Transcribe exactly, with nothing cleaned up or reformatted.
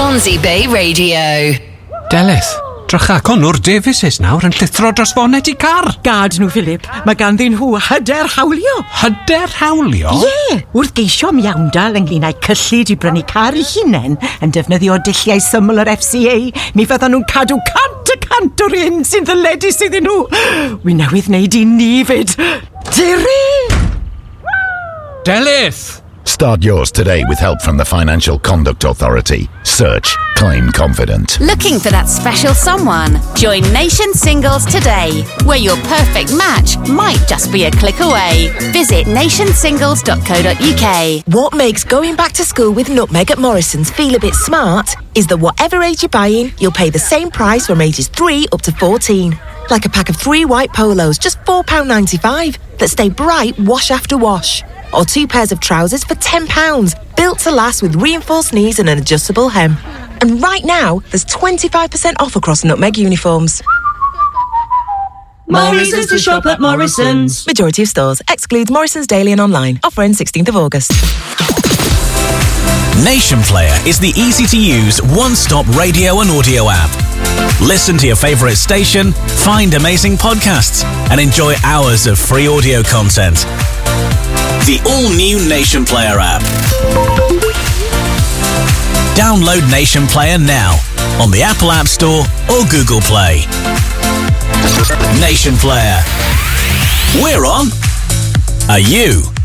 Swansea Bay Radio. Delith, drycha Conwr Davies nawr yn llithro dros foned i car. Gad nhw, Philip. Mae ganddyn nhw hyder hawlio. Hyder hawlio? Ie, yeah. Wrth geisio miawndal ynglyn â'i cyllid i brynu car i hunain yn defnyddio dulliau syml yr F C A, mi fyddan nhw'n cadw cant y cant o'r un sy'n ddyledus iddyn nhw. Wi newydd wneud i ni fyd. Tiri! Delith! Start yours today with help from the Financial Conduct Authority. Search Claim Confident. Looking for that special someone? Join Nation Singles today, where your perfect match might just be a click away. Visit nation singles dot co dot uk. What makes going back to school with Nutmeg at Morrison's feel a bit smart is that whatever age you're buying, you'll pay the same price from ages three up to fourteen. Like a pack of three white polos, just four pounds ninety-five, that stay bright wash after wash. Or two pairs of trousers for ten pounds, built to last with reinforced knees and an adjustable hem. And right now, there's twenty-five percent off across Nutmeg uniforms. Morrison's to shop at Morrison's. Majority of stores. Excludes Morrison's Daily and online. Offer ends sixteenth of August. Nation Player is the easy-to-use, one-stop radio and audio app. Listen to your favourite station, find amazing podcasts, and enjoy hours of free audio content. The all-new Nation Player app. Download Nation Player now on the Apple App Store or Google Play. Nation Player. We're on. Are you?